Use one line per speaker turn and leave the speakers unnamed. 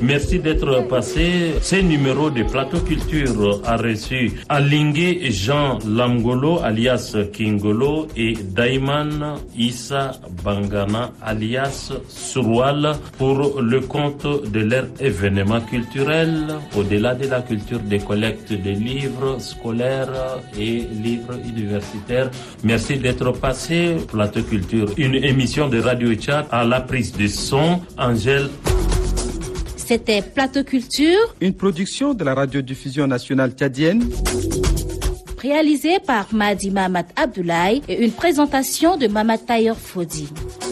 Merci d'être passé. Ce numéro de Plateau Culture a reçu Alingue Jean Lamgolo alias Kingolo et Daiman Issa Bangana alias Surwal pour le compte de leur événement culturel au-delà de la culture des collectes de livres scolaires et livres universitaires. Merci d'être passé. Plateau Culture, une émission de Radio Tchad à la prise de son, Angèle.
C'était Plateau Culture,
une production de la radiodiffusion nationale tchadienne,
réalisée par Madi Mahamat Abdoulaye et une présentation de Mamat Tayer Fodi.